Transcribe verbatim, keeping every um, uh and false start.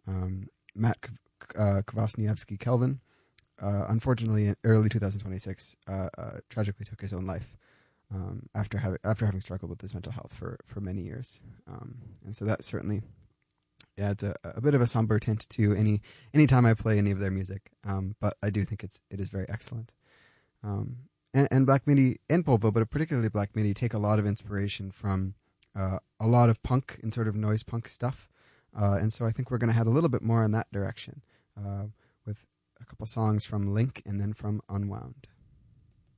Um, Matt K- uh, Kvasniewski Kelvin, uh, unfortunately, in early twenty twenty-six, uh, uh, tragically took his own life um, after, ha- after having struggled with his mental health for, for many years. Um, and so that certainly adds a, a bit of a somber tint to any any time I play any of their music. Um, but I do think it's it is very excellent. Um, and, and Black Midi and Polvo, but particularly Black Midi, take a lot of inspiration from uh, a lot of punk and sort of noise punk stuff. Uh, and so I think we're going to head a little bit more in that direction uh, with a couple songs from Link and then from Unwound.